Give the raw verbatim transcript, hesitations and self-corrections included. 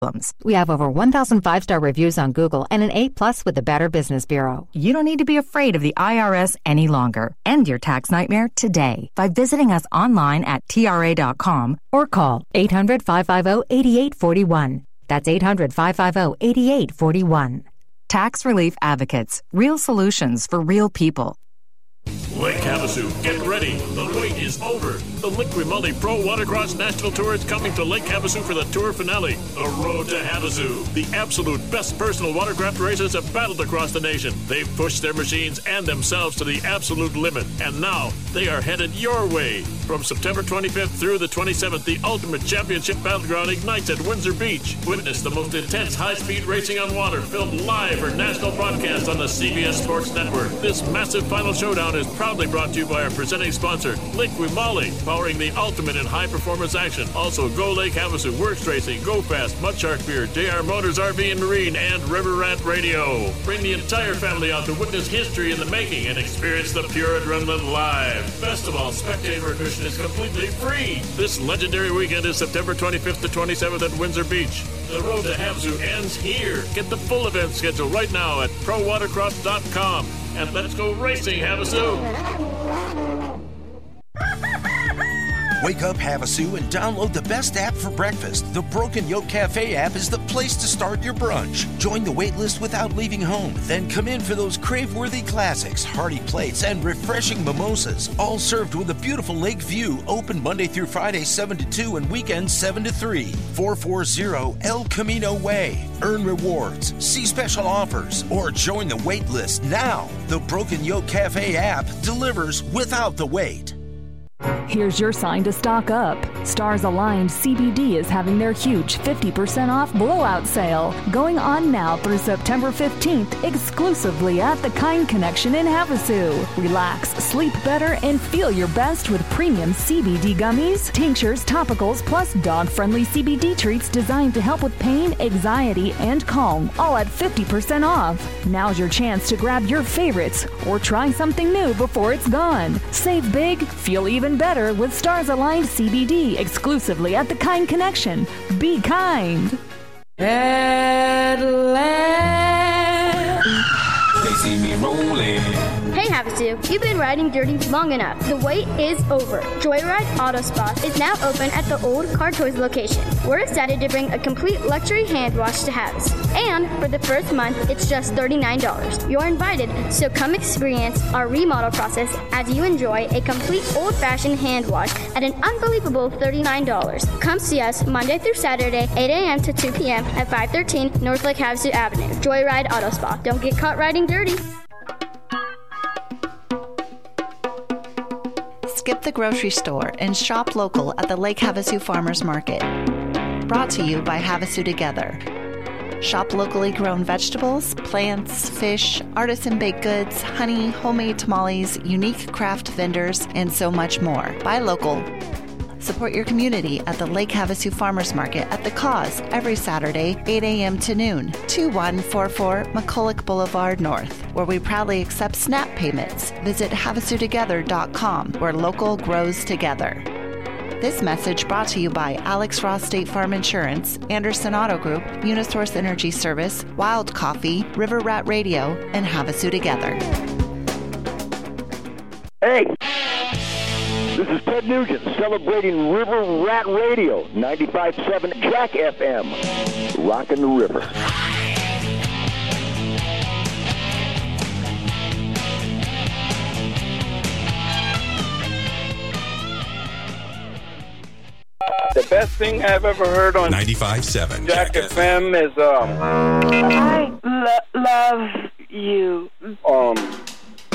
We have over one thousand five-star reviews on Google and an A plus with the Better Business Bureau. You don't need to be afraid of the I R S any longer. End your tax nightmare today by visiting us online at T R A dot com or call eight hundred, five five zero, eight eight four one. That's eight hundred, five five zero, eight eight four one. Tax Relief Advocates. Real solutions for real people. Lake Havasu, get ready. The wait is over. The Liqui-Moly Pro Watercross National Tour is coming to Lake Havasu for the tour finale. The Road to Havasu. The absolute best personal watercraft racers have battled across the nation. They've pushed their machines and themselves to the absolute limit. And now, they are headed your way. From September twenty-fifth through the twenty-seventh, the Ultimate Championship Battleground ignites at Windsor Beach. Witness the most intense high-speed racing on water, filmed live for national broadcast on the C B S Sports Network. This massive final showdown is proudly brought to you by our presenting sponsor, Liqui-Moly, powering the ultimate in high-performance action. Also, Go Lake Havasu, Works Racing, Go Fast, Mudshark Beer, J R Motors R V and Marine, and River Rat Radio. Bring the entire family out to witness history in the making and experience the pure adrenaline live. Best of all, spectator admission is completely free. This legendary weekend is September twenty-fifth to twenty-seventh at Windsor Beach. The Road to Havasu ends here. Get the full event schedule right now at pro watercross dot com. And let's go racing, Havasu! Wake up, Havasu, and download the best app for breakfast. The Broken Yoke Cafe app is the place to start your brunch. Join the wait list without leaving home. Then come in for those crave-worthy classics, hearty plates, and refreshing mimosas. All served with a beautiful lake view. Open Monday through Friday, seven to two, and weekends, seven to three. four forty El Camino Way. Earn rewards, see special offers, or join the wait list now. The Broken Yoke Cafe app delivers without the wait. Here's your sign to stock up. Stars Aligned C B D is having their huge fifty percent off blowout sale going on now through September fifteenth exclusively at the Kind Connection in Havasu. Relax, sleep better, and feel your best with premium C B D gummies, tinctures, topicals, plus dog-friendly C B D treats designed to help with pain, anxiety, and calm, all at fifty percent off. Now's your chance to grab your favorites or try something new before it's gone. Save big, feel even better with Stars Aligned C B D exclusively at the Kind Connection. Be kind. At last, they see me rolling. Hey Havasu, you've been riding dirty long enough. The wait is over. Joyride Auto Spa is now open at the old Car Toys location. We're excited to bring a complete luxury hand wash to Havasu. And for the first month, it's just thirty-nine dollars. You're invited, so come experience our remodel process as you enjoy a complete old-fashioned hand wash at an unbelievable thirty-nine dollars. Come see us Monday through Saturday, eight a.m. to two p.m. at five thirteen North Lake Havasu Avenue. Joyride Auto Spa. Don't get caught riding dirty. Skip the grocery store and shop local at the Lake Havasu Farmers Market. Brought to you by Havasu Together. Shop locally grown vegetables, plants, fish, artisan baked goods, honey, homemade tamales, unique craft vendors, and so much more. Buy local. Support your community at the Lake Havasu Farmers Market at The Cause every Saturday, eight a.m. to noon, two one four four McCulloch Boulevard North, where we proudly accept SNAP payments. Visit Havasu Together dot com, where local grows together. This message brought to you by Alex Ross State Farm Insurance, Anderson Auto Group, Unisource Energy Service, Wild Coffee, River Rat Radio, and Havasu Together. Hey! This is Ted Nugent celebrating River Rat Radio, ninety-five point seven Jack F M, rockin' the river. The best thing I've ever heard on ninety-five point seven Jack, Jack F M is, um... I lo- love you. Um...